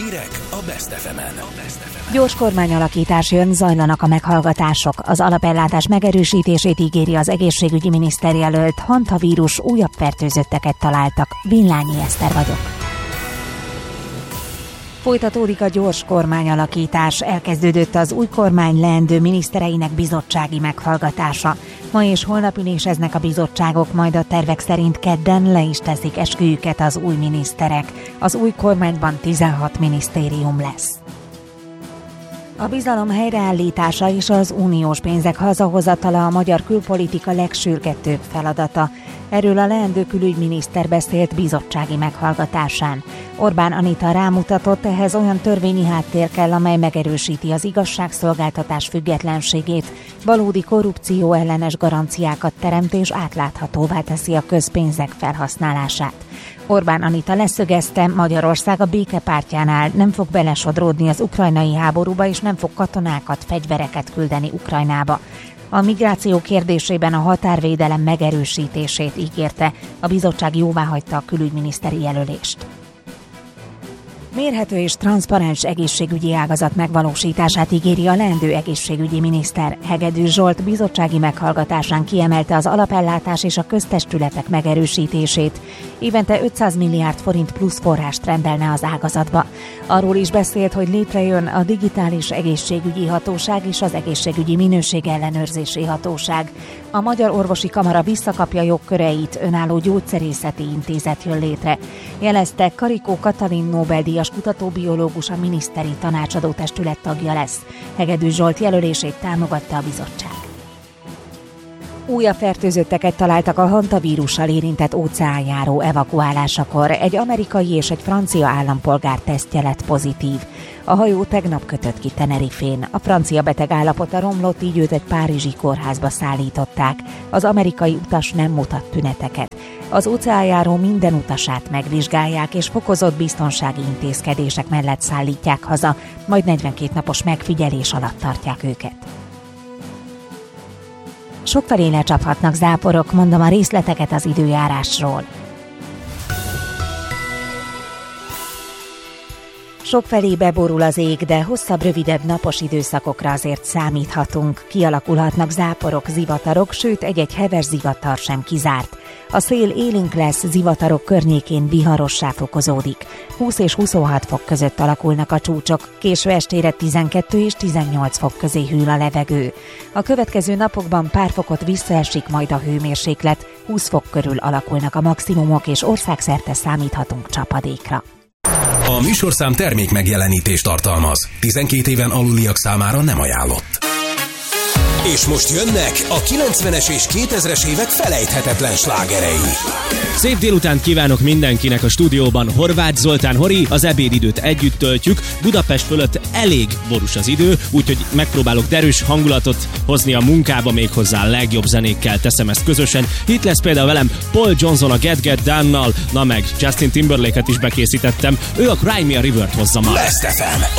Hírek a Best FM-en. Gyors kormányalakítás jön, zajlanak a meghallgatások. Az alapellátás megerősítését ígéri az egészségügyi miniszterjelölt, hantavírus újabb fertőzötteket találtak. Villányi Eszter vagyok. Folytatódik a gyors kormányalakítás, elkezdődött az új kormány leendő minisztereinek bizottsági meghallgatása. Ma és holnap üléseznek a bizottságok, majd a tervek szerint kedden le is teszik esküjüket az új miniszterek. Az új kormányban 16 minisztérium lesz. A bizalom helyreállítása és az uniós pénzek hazahozatala a magyar külpolitika legsürgetőbb feladata. Erről a leendő külügyminiszter beszélt bizottsági meghallgatásán. Orbán Anita rámutatott, ehhez olyan törvényi háttér kell, amely megerősíti az igazságszolgáltatás függetlenségét, valódi korrupció ellenes garanciákat teremt és átláthatóvá teszi a közpénzek felhasználását. Orbán Anita leszögezte, Magyarország a békepártjánál, nem fog belesodródni az ukrajnai háborúba, és nem fog katonákat, fegyvereket küldeni Ukrajnába. A migráció kérdésében a határvédelem megerősítését ígérte, a bizottság jóváhagyta a külügyminiszteri jelölést. Mérhető és transzparens egészségügyi ágazat megvalósítását ígéri a leendő egészségügyi miniszter. Hegedűs Zsolt bizottsági meghallgatásán kiemelte az alapellátás és a köztestületek megerősítését. Évente 500 milliárd forint plusz forrást rendelne az ágazatba. Arról is beszélt, hogy létrejön a digitális egészségügyi hatóság és az egészségügyi minőségellenőrzési hatóság. A Magyar Orvosi Kamara visszakapja jogköreit, önálló gyógyszerészeti intézet jön létre. Jelezte, Karikó Katalin Nobel-díjas kutatóbiológus a miniszteri tanácsadó testület tagja lesz. Hegedűs Zsolt jelölését támogatta a bizottság. Újabb fertőzötteket találtak a hantavírussal érintett óceánjáró evakuálásakor. Egy amerikai és egy francia állampolgár tesztje lett pozitív. A hajó tegnap kötött ki Tenerifén. A francia beteg állapota romlott, így őt egy párizsi kórházba szállították. Az amerikai utas nem mutat tüneteket. Az óceánjáró minden utasát megvizsgálják, és fokozott biztonsági intézkedések mellett szállítják haza, majd 42 napos megfigyelés alatt tartják őket. Sokfelé lecsaphatnak záporok, mondom a részleteket az időjárásról. Sokfelé beborul az ég, de hosszabb, rövidebb napos időszakokra azért számíthatunk. Kialakulhatnak záporok, zivatarok, sőt egy-egy heves zivatar sem kizárt. A szél élénk lesz, zivatarok környékén viharossá fokozódik. 20 és 26 fok között alakulnak a csúcsok, késő estére 12 és 18 fok közé hűl a levegő. A következő napokban pár fokot visszaesik majd a hőmérséklet, 20 fok körül alakulnak a maximumok, és országszerte számíthatunk csapadékra. A műsorszám termék megjelenítést tartalmaz. 12 éven aluliak számára nem ajánlott. És most jönnek a 90-es és 2000-es évek felejthetetlen slágerei. Szép délután kívánok mindenkinek a stúdióban. Horváth Zoltán Hori, az ebédidőt együtt töltjük. Budapest fölött elég borús az idő, úgyhogy megpróbálok derűs hangulatot hozni a munkába, méghozzá a legjobb zenékkel teszem ezt közösen. Itt lesz például velem Paul Johnson a Get Done-nal, na meg Justin Timberlake-et is bekészítettem. Ő a Cry Me a River-t hozza ma. Best FM,